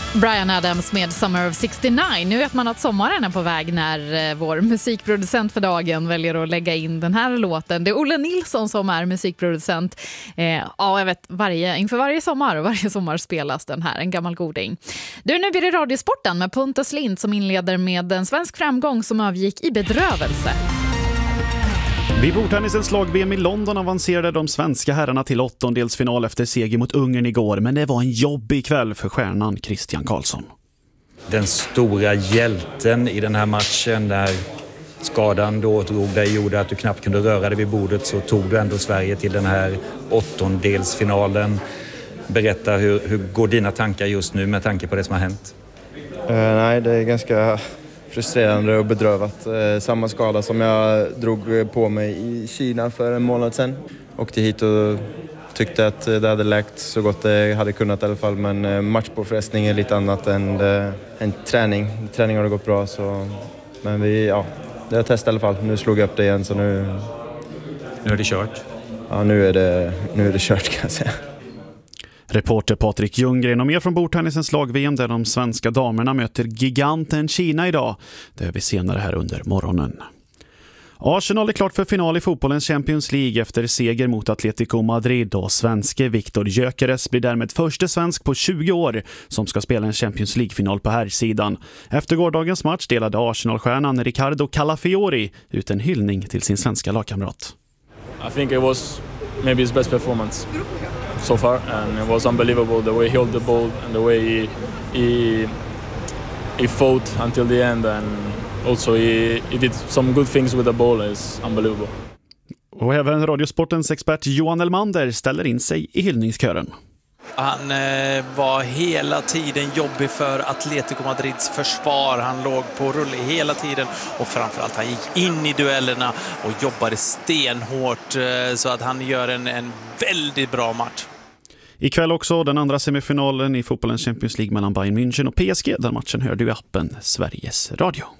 Bryan Adams med Summer of 69. Nu vet man att sommaren är på väg när vår musikproducent för dagen väljer att lägga in den här låten. Det är Olle Nilsson som är musikproducent. Jag vet, inför varje sommar och varje sommar spelas den här, en gammal goding. Nu blir det radiosporten med Pontus Lind som inleder med en svensk framgång som övergick i bedrövelse. Vid bordtennisens lag-VM i London avancerade de svenska herrarna till åttondelsfinal efter seger mot Ungern igår, men det var en jobbig kväll för stjärnan Christian Karlsson. Den stora hjälten i den här matchen, där skadan då drog dig, gjorde att du knappt kunde röra dig vid bordet, så tog du ändå Sverige till den här åttondelsfinalen. Berätta, hur går dina tankar just nu med tanke på det som har hänt? Nej, det är ganska frustrerande och bedrövat. Samma skada som jag drog på mig i Kina för en månad sedan. Åkte hit och tyckte att det hade läkt så gott det hade kunnat i alla fall. Men matchpåfrestning är lite annat än en träning. Träning har det gått bra. Men det har testat i alla fall. Nu slog jag upp det igen, så nu... Nu är det kört? Ja, nu är det kört, kan jag säga. Reporter Patrik Ljunggren och mer från bordtennisens lag-VM där de svenska damerna möter giganten Kina idag. Det är vi senare här under morgonen. Arsenal är klart för final i fotbollens Champions League efter seger mot Atletico Madrid, och svenske Viktor Gyökeres blir därmed första svensk på 20 år som ska spela en Champions League-final på här sidan. Efter gårdagens match delade Arsenal-stjärnan Riccardo Calafiori ut en hyllning till sin svenska lagkamrat. I think it was maybe his best performance so far, and it was unbelievable the way he held the ball and the way he fought until the end, and also he did some good things with the ball. Is unbelievable. Och även radiosportens expert Johan Elmander ställer in sig i hyllningskören. Han var hela tiden jobbig för Atletico Madrids försvar. Han låg på rull hela tiden, och framförallt han gick in i duellerna och jobbade stenhårt, så att han gör en väldigt bra match. Ikväll också den andra semifinalen i fotbollens Champions League mellan Bayern München och PSG, där matchen hör du i appen Sveriges Radio.